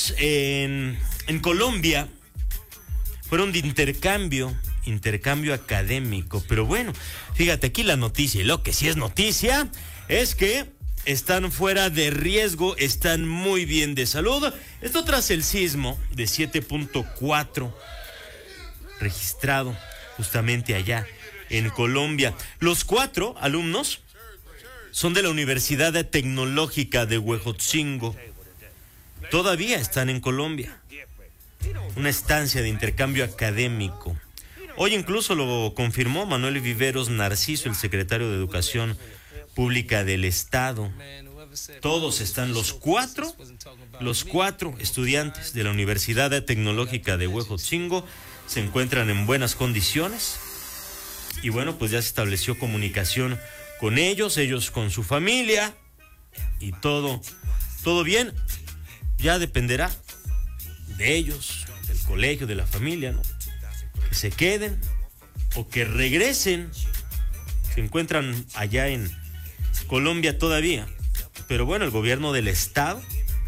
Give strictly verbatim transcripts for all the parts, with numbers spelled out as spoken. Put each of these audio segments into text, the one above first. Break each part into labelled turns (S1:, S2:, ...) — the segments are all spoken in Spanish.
S1: alumnos en, en Colombia fueron de intercambio, intercambio académico. Pero bueno, fíjate aquí la noticia, y lo que sí es noticia es que están fuera de riesgo, están muy bien de salud. Esto tras el sismo de siete punto cuatro registrado justamente allá en Colombia. Los cuatro alumnos son de la Universidad Tecnológica de Huejotzingo. Todavía están en Colombia. Una estancia de intercambio académico. Hoy incluso lo confirmó Manuel Viveros Narciso, el secretario de Educación Pública del Estado. Todos están, los cuatro, los cuatro estudiantes de la Universidad Tecnológica de Huejotzingo se encuentran en buenas condiciones. Y bueno, pues ya se estableció comunicación con ellos, ellos con su familia, y todo, todo bien. Ya dependerá de ellos, del colegio, de la familia, ¿no? Que se queden o que regresen. Se encuentran allá en Colombia todavía. Pero bueno, el gobierno del estado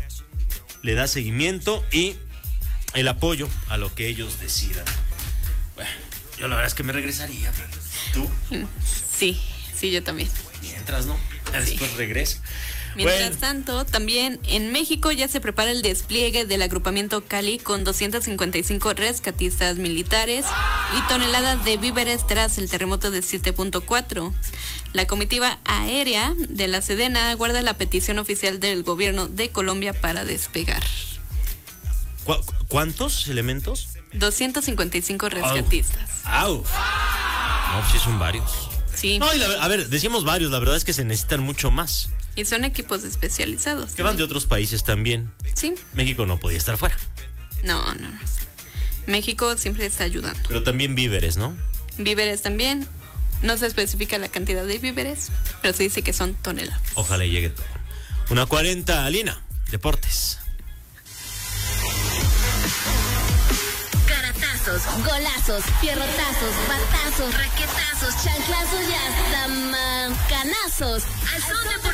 S1: le da seguimiento y el apoyo a lo que ellos decidan. Bueno, yo la verdad es que me regresaría. ¿Tú?
S2: Sí, sí, yo también.
S1: Mientras, ¿no? Después sí. Regresa.
S2: Mientras
S1: bueno.
S2: tanto, también en México ya se prepara el despliegue del agrupamiento Cali con doscientos cincuenta y cinco rescatistas militares y toneladas de víveres tras el terremoto de siete punto cuatro. La comitiva aérea de la Sedena guarda la petición oficial del gobierno de Colombia para despegar.
S1: ¿Cu- ¿Cuántos elementos?
S2: doscientos cincuenta y cinco rescatistas.
S1: ¡Au! ¡Au! No, sí son varios.
S2: Sí.
S1: No, y la, a ver, decimos varios, la verdad es que se necesitan mucho más.
S2: Y son equipos especializados.
S1: Que van de otros países también.
S2: Sí.
S1: México no podía estar fuera.
S2: No, no, no. México siempre está ayudando.
S1: Pero también víveres, ¿no?
S2: Víveres también. No se especifica la cantidad de víveres, pero se dice que son toneladas.
S1: Ojalá llegue todo. Una cuarenta, Alina, Deportes.
S3: Caratazos, golazos, fierrotazos, batazos, raquetazos, chanclazos y hasta mancanazos. Al son de